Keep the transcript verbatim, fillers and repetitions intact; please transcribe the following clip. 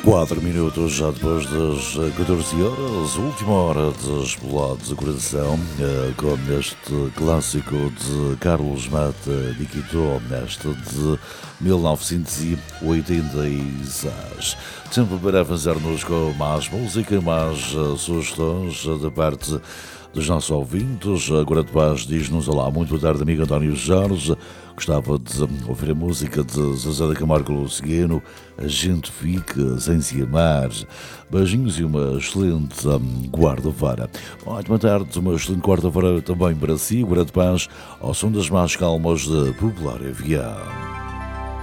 Quatro minutos já depois das catorze horas, última hora dos Bolados do Coração, com este clássico de Carlos Mata Nikito, neste de mil novecentos e oitenta e seis. Tempo para avançarmos com mais música, mais sugestões da parte dos nossos ouvintes. Agora de Paz diz-nos: olá, muito boa tarde, amigo António Jorge. Gostava de ouvir a música de Zezé da Camargo Luciano, A Gente Fica Sem Se Amar. Beijinhos e uma excelente quarta-feira. Ótima tarde, uma excelente quarta-feira também para si. Agora de Paz, ao som das mais calmas da Popular F M.